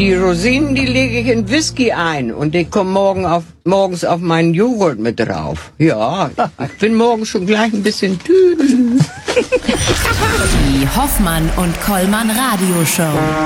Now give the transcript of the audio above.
Die Rosinen, die lege ich in Whisky ein und die kommen morgens auf meinen Joghurt mit drauf. Ja, ich bin morgens schon gleich ein bisschen dünn. Die Hoffmann und Kollmann Radioshow.